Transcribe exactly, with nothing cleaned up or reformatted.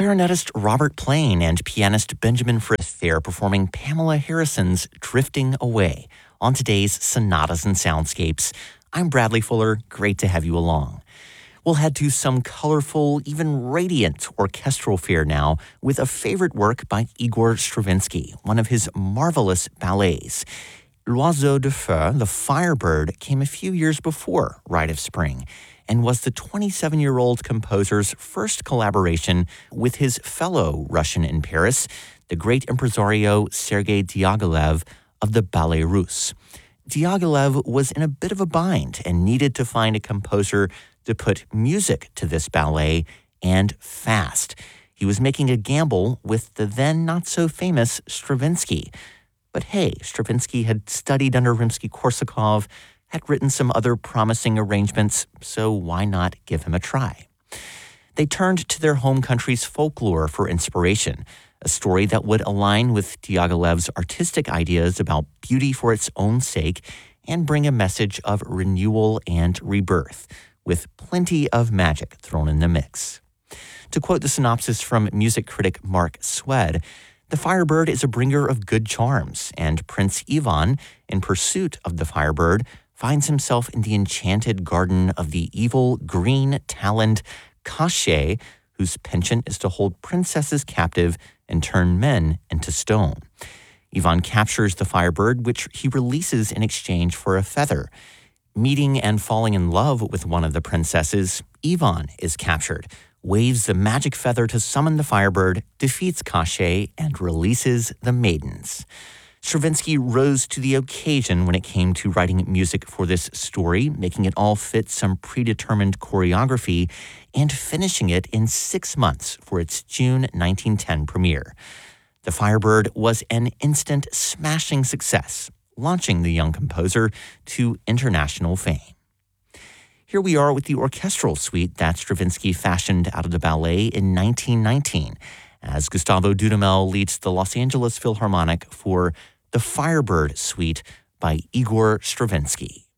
Clarinetist Robert Plain and pianist Benjamin Frith there performing Pamela Harrison's Drifting Away on today's Sonatas and Soundscapes. I'm Bradley Fuller. Great to have you along. We'll head to some colorful, even radiant orchestral fare now with a favorite work by Igor Stravinsky, one of his marvelous ballets. L'Oiseau de Feu, The Firebird, came a few years before Rite of Spring and was the twenty-seven-year-old composer's first collaboration with his fellow Russian in Paris, the great impresario Sergei Diaghilev of the Ballet Russe. Diaghilev was in a bit of a bind and needed to find a composer to put music to this ballet, and fast. He was making a gamble with the then not-so-famous Stravinsky. But hey, Stravinsky had studied under Rimsky-Korsakov, had written some other promising arrangements, so why not give him a try? They turned to their home country's folklore for inspiration, a story that would align with Diaghilev's artistic ideas about beauty for its own sake and bring a message of renewal and rebirth, with plenty of magic thrown in the mix. To quote the synopsis from music critic Mark Swed, the Firebird is a bringer of good charms, and Prince Ivan, in pursuit of the Firebird, finds himself in the enchanted garden of the evil green talent Koshay, whose penchant is to hold princesses captive and turn men into stone. Ivan captures the Firebird, which he releases in exchange for a feather. Meeting and falling in love with one of the princesses, Ivan is captured, waves the magic feather to summon the Firebird, defeats Koshay, and releases the maidens. Stravinsky rose to the occasion when it came to writing music for this story, making it all fit some predetermined choreography and finishing it in six months for its June nineteen ten premiere. The Firebird was an instant smashing success, launching the young composer to international fame. Here we are with the orchestral suite that Stravinsky fashioned out of the ballet in nineteen nineteen, as Gustavo Dudamel leads the Los Angeles Philharmonic for the Firebird Suite by Igor Stravinsky.